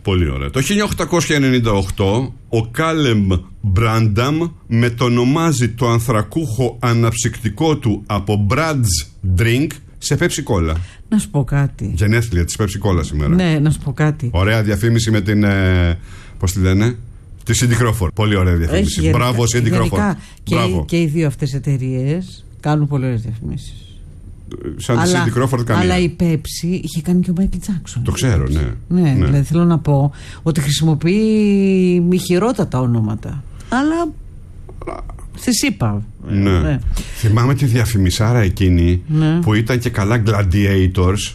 Πολύ ωραία. Το 1898 ο Κάλεμ Μπράνταμ μετονομάζει το ανθρακούχο αναψυκτικό του από Brad's Drink σε Pepsi Cola. Να σου πω κάτι. Γενέθλια της Pepsi Cola σήμερα. Ναι, να σου πω κάτι. Ωραία διαφήμιση με την. Πώς τη λένε? Τη Cindy Crawford. Πολύ ωραία διαφήμιση. Μπράβο, Cindy Crawford. Και οι δύο αυτές εταιρείες κάνουν πολύ ωραίες διαφημίσεις. Σαν τη Cindy Crawford καμία. Αλλά η Pepsi είχε κάνει και ο Michael Jackson. Το ξέρω, ναι. Ναι, δηλαδή θέλω να πω ότι χρησιμοποιεί ηχηρότατα ονόματα. Αλλά στις είπα. Ναι. Θυμάμαι τη διαφημισάρα εκείνη που ήταν και καλά Gladiators.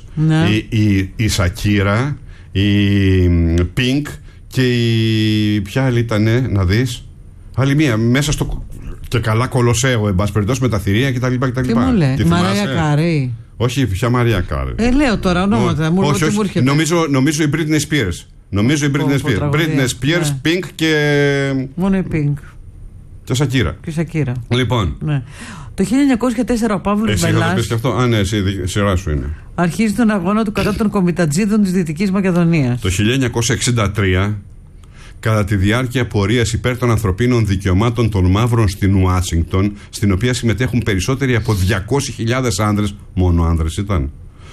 Η Shakira, η Pink και η. Ποια άλλη ήτανε, να δεις? Άλλη μία μέσα στο. Και καλά Κολοσσέο, εν πάση περιπτώσει, με τα θηρία κτλ. Τι μου λέει, Μαρία Κάρι? Όχι, ποια Μαρία Κάρι? Λέω τώρα ονόματα. Όχι. Νομίζω η Britney Spears. Britney Spears, Pink και. Μόνο η Pink. Και Shakira. Λοιπόν. Ναι. Το 1904 ο Παύλος Βελάς. Εσύ να πεις και αυτό? Ναι, εσύ, σειρά σου είναι. Αρχίζει τον αγώνα του κατά των κομιτατζίδων της Δυτικής Μακεδονίας. Το 1963, κατά τη διάρκεια πορείας υπέρ των ανθρωπίνων δικαιωμάτων των μαύρων στην Ουάσιγκτον, στην οποία συμμετέχουν περισσότεροι από 200.000 άνδρες, μόνο άνδρες ήταν,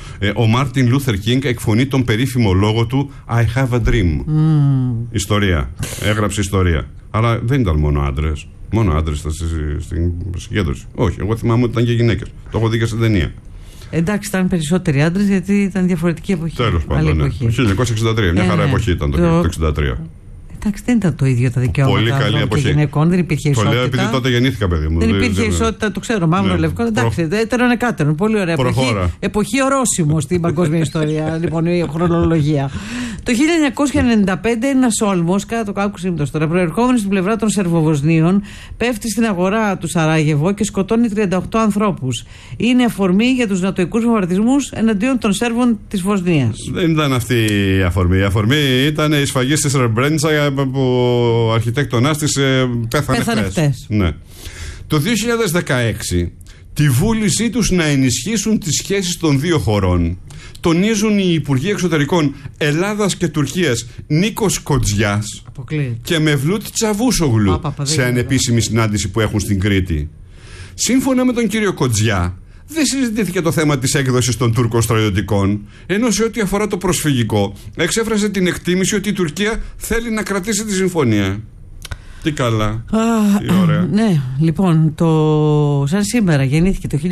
ο Μάρτιν Λούθερ Κίνγκ εκφωνεί τον περίφημο λόγο του I have a dream. Ιστορία. Έγραψε ιστορία. Αλλά δεν ήταν μόνο άντρες. Μόνο άντρες στην συγκέντρωση. Όχι, εγώ θυμάμαι ότι ήταν και γυναίκες. Το έχω δει και στην ταινία. Εντάξει, ήταν περισσότεροι άντρες γιατί ήταν διαφορετική εποχή. Τέλος πάντων. Ναι. Το 1963. Μια χαρά εποχή ήταν το 1963. Εντάξει, δεν ήταν το ίδιο τα δικαιώματα των γυναικών, δεν υπήρχε ισότητα. Το λέω επειδή τότε γεννήθηκα, παιδί μου. Δεν υπήρχε ισότητα, το ξέρω, μαύρο, λευκό. Εντάξει, έτερον εκάτερον. Πολύ ωραία εποχή ορόσημο στην παγκόσμια ιστορία, λοιπόν, η χρονολογία. Το 1995 ένας Όλμος, κάτω κάκου σύμπτωση τώρα, προερχόμενος στην πλευρά των Σερβοβοσνίων, πέφτει στην αγορά του Σαράγεβο και σκοτώνει 38 ανθρώπους. Είναι αφορμή για τους νατοικούς βομβαρδισμούς εναντίον των Σέρβων της Βοσνίας. Δεν ήταν αυτή η αφορμή. Η αφορμή ήταν η σφαγή στη Σρεμπρένιτσα που ο αρχιτέκτονας της πέθανε χθες. Ναι. Το 2016 τη βούλησή τους να ενισχύσουν τις σχέσεις των δύο χωρών τονίζουν οι Υπουργοί Εξωτερικών Ελλάδας και Τουρκίας Νίκος Κοτζιάς και Μευλούτ Τσαβούσογλου σε ανεπίσημη συνάντηση που έχουν στην Κρήτη. Σύμφωνα με τον κύριο Κοτζιά, δεν συζητήθηκε το θέμα της έκδοσης των Τούρκων στρατιωτικών, ενώ σε ό,τι αφορά το προσφυγικό εξέφρασε την εκτίμηση ότι η Τουρκία θέλει να κρατήσει τη συμφωνία. Τι καλά. Τι ωραία. Ναι, λοιπόν, σαν σήμερα γεννήθηκε το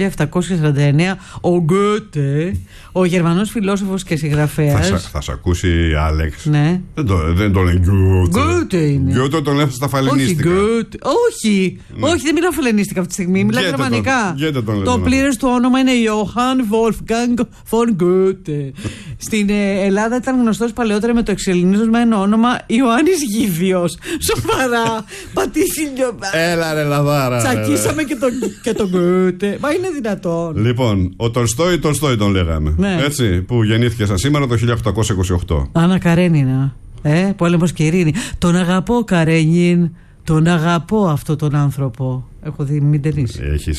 1749 ο Γκότε, ο Γερμανός φιλόσοφος και συγγραφέας. Θα σ' ακούσει η Άλεξ. Ναι. Δεν τον λένε Γκότε. Γκότε είναι. Γκότε τον λένε στα φαλενίστικα. Όχι, όχι, δεν μιλάω φαλενίστικα αυτή τη στιγμή. Μιλάω γερμανικά. Το πλήρες του όνομα είναι Johann Wolfgang von Goethe. Στην Ελλάδα ήταν γνωστός παλαιότερα με το εξελληνίζοσμένο όνομα Ιωάννης Γίδιος. Σοβαρά. Πατήσιλιο. Έλα ρε λαδάρα. Τσακίσαμε και τον Γκότε. Μα είναι δυνατόν? Λοιπόν, ο Τολστόι τον λέγαμε. Ναι. Έτσι, που γεννήθηκε σαν σήμερα το 1828. Άννα Καρένινα. Πόλεμος και ειρήνη. Τον αγαπώ, Καρένιν. Τον αγαπώ αυτόν τον άνθρωπο. Έχω δει μην ταινίσει.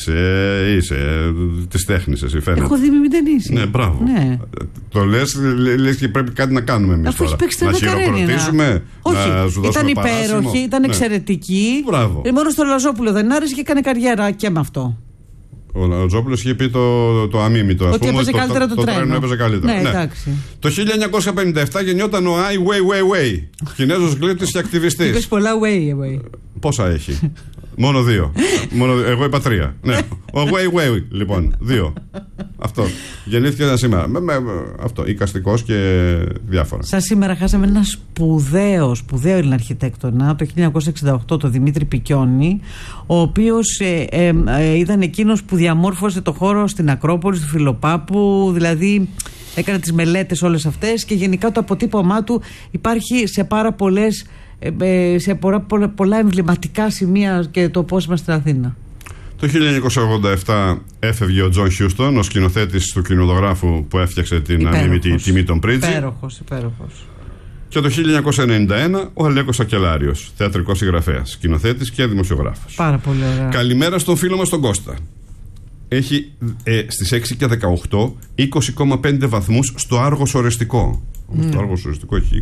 Είσαι της τέχνης εσύ φαίνεται. Έχω δει μην ταινίσει. Ναι, μπράβο. Ναι. Το λες και πρέπει κάτι να κάνουμε εμείς. Αφού τώρα. Έχει παίξει να χειροκροτήσουμε. Όχι, να σου ήταν υπέροχη, παράσημο. ήταν εξαιρετική. Μπράβο. Μόνο στο Λαζόπουλο δεν άρεσε και έκανε καριέρα και με αυτό. Ο Λαζόπουλος είχε πει το αμίμητο. Ότι έπαιζε καλύτερα το τρένο. Έπαιζε καλύτερα. Ναι, εντάξει. Το 1957 γεννιόταν ο Ai Weiwei, Κινέζος γλύπτης και ακτιβιστής. Είπες πολλά Weiwei. Πόσα έχει? Μόνο 2. Εγώ είπα 3. Ναι. Ο Weiwei, λοιπόν, 2. Αυτό. Γεννήθηκε σήμερα. Αυτό. Οικαστικός και διάφορα. Σαν σήμερα χάσαμε ένα σπουδαίο Έλληνα αρχιτέκτονα το 1968, τον Δημήτρη Πικιόνη, ο οποίος ήταν εκείνος που διαμόρφωσε το χώρο στην Ακρόπολη, του Φιλοπάπου, δηλαδή έκανε τις μελέτες όλες αυτές και γενικά το αποτύπωμά του υπάρχει σε πάρα πολλές σε πολλά εμβληματικά σημεία και το πώς είμαστε στην Αθήνα. Το 1987 έφευγε ο Τζον Χιούστον, ο σκηνοθέτης του κινηματογράφου που έφτιαξε την ανήμητη τιμή των Πρίτζη. Υπέροχος. Και το 1991 ο Αλέκος Ακελάριος, θεατρικός συγγραφέας, σκηνοθέτης και δημοσιογράφος. Πάρα πολύ ωραία. Καλημέρα στον φίλο μας τον Κώστα. Έχει στις 6 και 18 20,5 βαθμούς στο Άργος Ορεστικό. Το Άργος Ορεστικό έχει